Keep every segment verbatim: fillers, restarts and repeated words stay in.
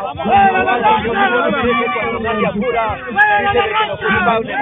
vamos a cuando nadie apura, dice que los culpables de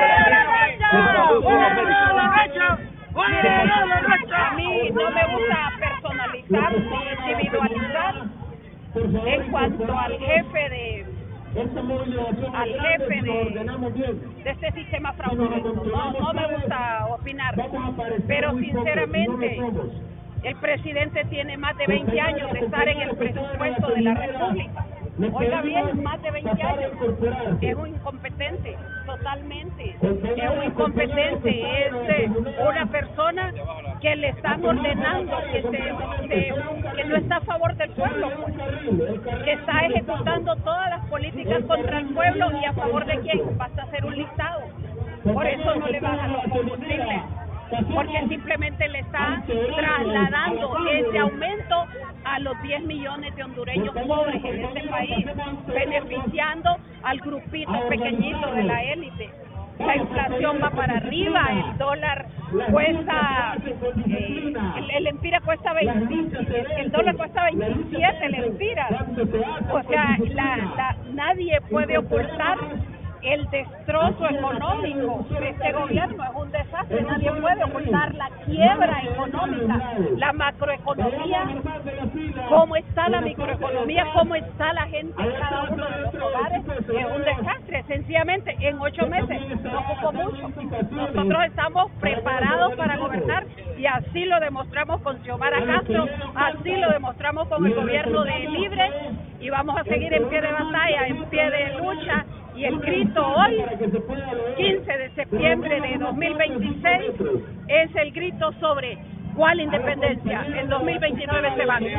la A mí no me gusta personalizar ni individualizar en cuanto al jefe de al jefe de, de este sistema fraudulento. No, no me gusta opinar, pero sinceramente el presidente tiene más de veinte años de estar en el presupuesto de la República. Oiga bien, más de veinte años. Es un incompetente, totalmente. Es un incompetente, es eh, una persona que le están ordenando que, se, se, que no está a favor del pueblo, pues, que está ejecutando todas las políticas contra el pueblo y a favor de quién. Basta hacer un listado. Por eso no le bajan los combustibles, porque simplemente le está trasladando ese aumento a los diez millones de hondureños pobres en este país, beneficiando al grupito pequeñito de la élite. La inflación va para arriba, el dólar cuesta, eh, el, el empira cuesta veinte, el dólar cuesta veintisiete, el empira. O sea, la, la, nadie puede ocultar el destrozo económico de este gobierno. Es un desastre, nadie puede ocultar la quiebra económica, la macroeconomía, cómo está la microeconomía, cómo está la gente en cada uno de los hogares. Es un desastre, sencillamente en ocho meses no ocupó mucho. Nosotros estamos preparados para gobernar y así lo demostramos con Xiomara Castro, así lo demostramos con el gobierno de Libre, y vamos a seguir en pie de batalla, en pie de lucha. Y el grito hoy, quince de septiembre de dos mil veintiséis, es el grito sobre cuál independencia. En dos mil veintinueve se van.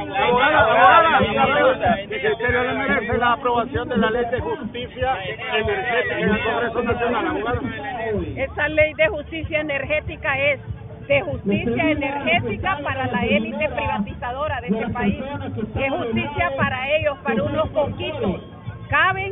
Ministerio le merece la aprobación de la ley de justicia energética en el Congreso Nacional, abogado. Esa ley de justicia energética es de justicia energética para la élite privatizadora de este país. Es justicia para ellos, para unos poquitos. Caben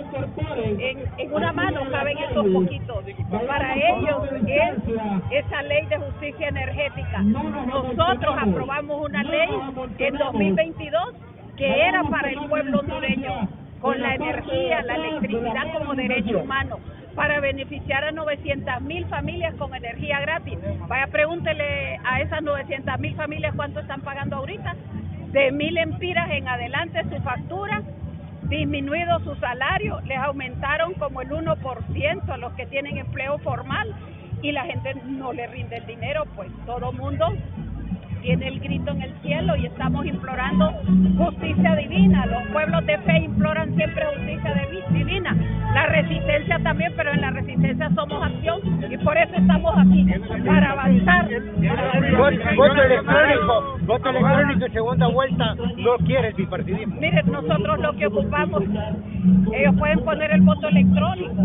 en, en una mano, caben esos poquitos. Para ellos es esa ley de justicia energética. Nosotros aprobamos una ley en dos mil veintidós que era para el pueblo hondureño, con la energía, la electricidad como derecho humano, para beneficiar a novecientas mil familias con energía gratis. Vaya, pregúntele a esas novecientas mil familias cuánto están pagando ahorita. De mil empiras en adelante su factura, disminuido su salario, les aumentaron como el uno por ciento a los que tienen empleo formal y la gente no le rinde el dinero, pues todo mundo tiene el grito en el cielo y estamos implorando justicia divina. Los pueblos de fe imploran siempre justicia divina. La resistencia también, pero en la resistencia somos acción y por eso estamos aquí, para avanzar. Voto electrónico, voto electrónico, segunda vuelta, no quiere el bipartidismo. Miren, nosotros lo que ocupamos, ellos pueden poner el voto electrónico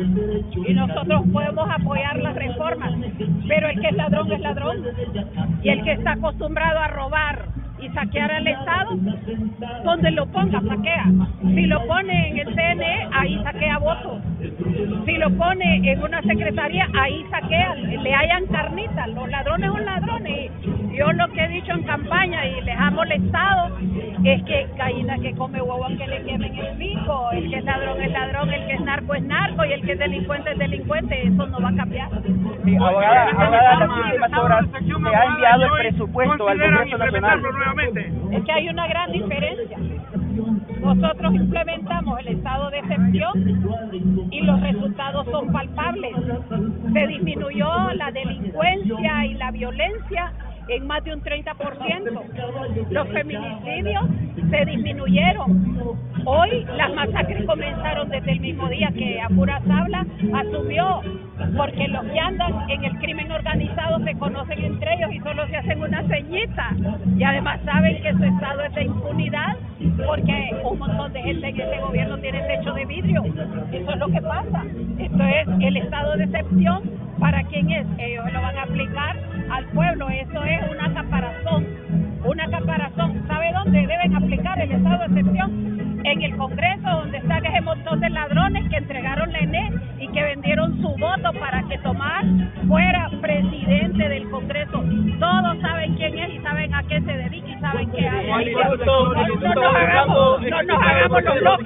y nosotros podemos apoyar las reformas, pero el que es ladrón es ladrón y el que está acostumbrado a robar y saquear al Estado, donde lo ponga, saquea. Si lo pone en el C N E, ahí saquea votos. Si lo pone en una secretaría, ahí saquea, le hayan carnitas. Los ladrones son ladrones. Y yo lo que he dicho en campaña y les ha molestado es que gallina que come huevo aunque le quemen el pico. El que es ladrón es ladrón, el que es narco es narco y el que es delincuente es delincuente. Eso no va a cambiar. Sí, abogada, abogada, la legislatura se ha enviado el presupuesto al Congreso Nacional. Es que hay una gran diferencia. Nosotros implementamos el estado de excepción y los resultados son palpables. Se disminuyó la delincuencia y la violencia en más de un treinta por ciento. Los feminicidios se disminuyeron. Hoy las masacres comenzaron desde el mismo día que a puras hablas asumió, porque los que andan en el crimen organizado se conocen entre ellos y solo se hacen una ceñita. Y además saben que su estado es de impunidad, porque un montón de gente en ese gobierno tiene techo de vidrio. Eso es lo que pasa. Esto es el estado de excepción. ¿Para quién es? Ellos lo van a aplicar al pueblo. Eso es una caparazón. Una caparazón. ¿Sabe dónde deben aplicar el estado de excepción? En el Congreso, donde están ese montón de ladrones que entregaron la E N E y que vendieron su voto para que Tomás fuera presidente del Congreso. Todos saben quién es y saben a qué se dedica y saben qué hace. No nos hagamos, no nos hagamos los locos.